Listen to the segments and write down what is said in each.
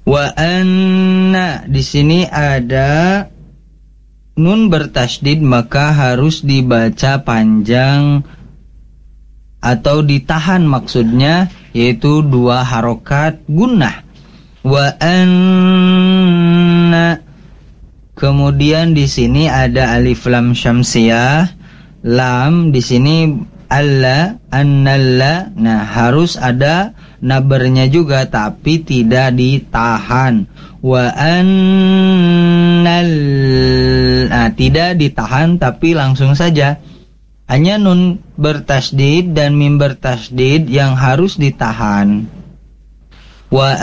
Wa anna, di sini ada nun bertasydid, maka harus dibaca panjang atau ditahan maksudnya, yaitu 2 harokat gunnah. Wa anna. Kemudian di sini ada alif lam syamsiyah, lam di sini alla, annalla. Nah, harus ada nabernya juga tapi tidak ditahan. Wa annal. Nah, tidak ditahan tapi langsung saja. Hanya nun bertasydid dan mim bertasydid yang harus ditahan. Wa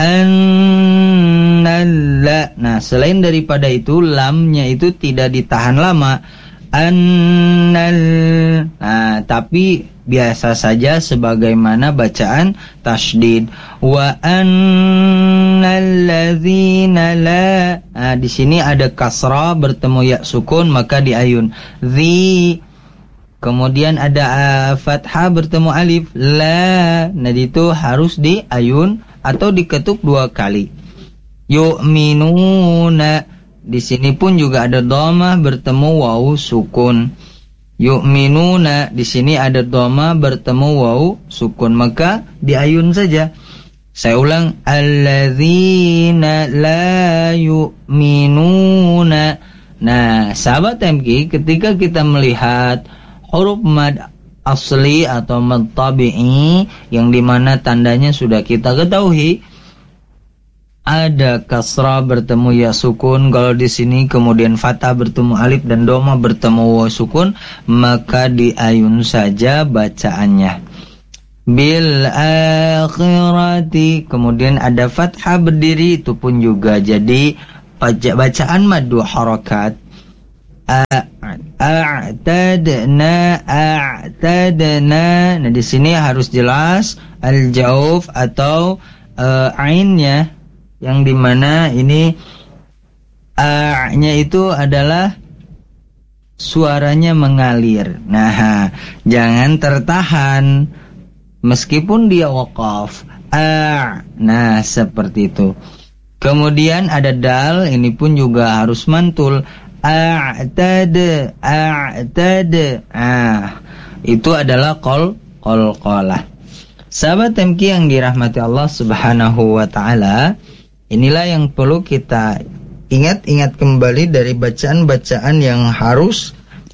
annalla. Nah, selain daripada itu lamnya itu tidak ditahan lama. Annal. Nah, tapi biasa saja sebagaimana bacaan tasydid. Wa annalladzina la. Nah, di sini ada kasrah bertemu ya sukun maka diayun. Zi. Kemudian ada fathah bertemu alif la. Nah, itu harus diayun atau diketuk 2 kali. Yu'minuna. Di sini pun juga ada dhammah bertemu waw sukun. Yu'minuna. Di sini ada dhammah bertemu waw sukun, maka diayun saja. Saya ulang, alladzina la yu'minuna. Nah, sahabat MK, ketika kita melihat huruf mad asli atau mad tabi'i yang dimana tandanya sudah kita ketahui, ada kasrah bertemu ya sukun. Kalau di sini kemudian fathah bertemu alif dan dhammah bertemu waw sukun, maka diayun saja bacaannya. Bil akhirati. Kemudian ada fathah berdiri, itu pun juga jadi bacaan mad 2 harakat. A'tadna. Nah, di sini harus jelas al-jauf atau ainnya, yang dimana ini a-nya itu adalah suaranya mengalir. Nah, jangan tertahan meskipun dia waqaf. Nah, seperti itu. Kemudian ada dal, ini pun juga harus mantul. A'tad. Itu adalah qalqalah. Sahabat MK yang dirahmati Allah Subhanahu wa taala, inilah yang perlu kita ingat kembali dari bacaan-bacaan yang harus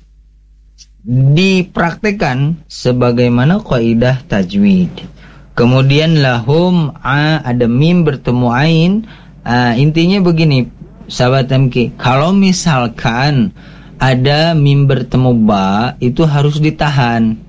dipraktekkan sebagaimana kaidah tajwid. Kemudian lahum, ada mim bertemu ain. Intinya begini, sahabat MK, kalau misalkan ada mim bertemu ba, itu harus ditahan.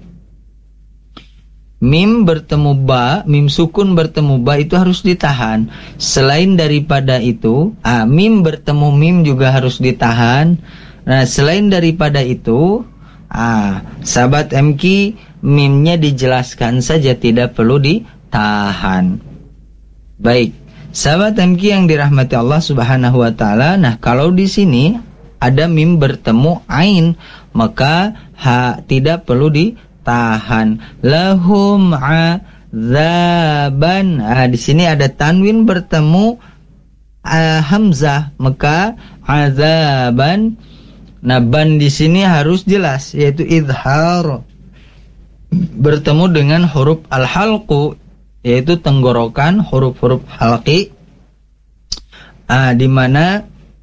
Mim bertemu ba, mim sukun bertemu ba, itu harus ditahan. Selain daripada itu, mim bertemu mim juga harus ditahan. Nah, selain daripada itu, sahabat MK, mimnya dijelaskan saja, tidak perlu ditahan. Baik, sahabat MK yang dirahmati Allah Subhanahu wa taala. Nah, kalau di sini ada mim bertemu ain, maka tidak perlu ditahan. Lahum azaban. Di sini ada tanwin bertemu hamzah, maka azaban. Nah, ban di sini harus jelas, yaitu izhar bertemu dengan huruf al-halqu, yaitu tenggorokan, huruf-huruf halqi, di mana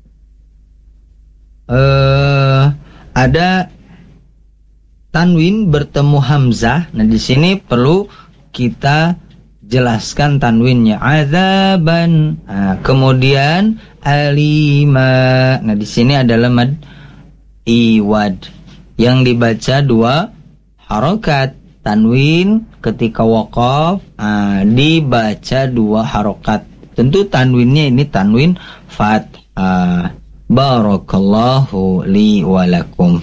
ada tanwin bertemu hamzah. Nah, di sini perlu kita jelaskan tanwinnya, azaban. Kemudian alima. Nah, di sini adalah mad iwad yang dibaca 2 harokat. Tanwin ketika waqaf dibaca 2 harokat. Tentu tanwinnya ini tanwin fathah. Barakallahu li walakum.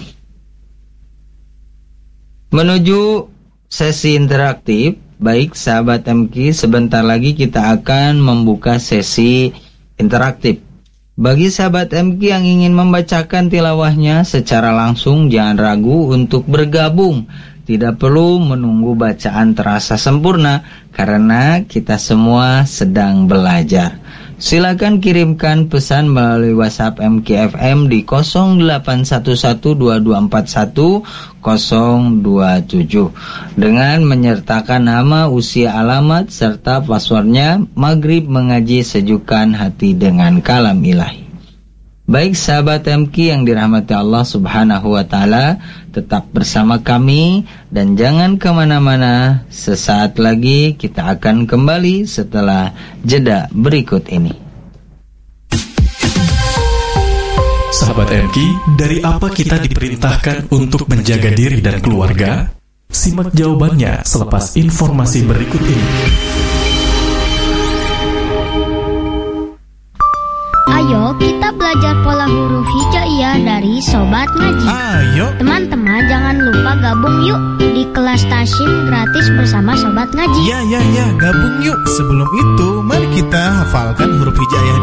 Menuju sesi interaktif. Baik sahabat MK, sebentar lagi kita akan membuka sesi interaktif. Bagi sahabat MK yang ingin membacakan tilawahnya secara langsung, jangan ragu untuk bergabung. Tidak perlu menunggu bacaan terasa sempurna, karena kita semua sedang belajar. Silakan kirimkan pesan melalui WhatsApp MKFM di 08112241 dengan menyertakan nama, usia, alamat serta passwordnya Maghrib Mengaji Sejukkan Hati dengan Kalam Ilahi. Baik sahabat MK yang dirahmati Allah Subhanahu wa Ta'ala, tetap bersama kami dan jangan kemana-mana. Sesaat lagi kita akan kembali setelah jeda berikut ini. Sahabat MK, dari apa kita diperintahkan untuk menjaga diri dan keluarga? Simak jawabannya selepas informasi berikut ini. Ayo kita belajar pola huruf hijaiyah dari Sobat Ngaji. Ayo Teman-teman jangan lupa gabung yuk di kelas Tasim gratis bersama Sobat Ngaji. Ya, gabung yuk. Sebelum itu, mari kita hafalkan huruf hijaiyah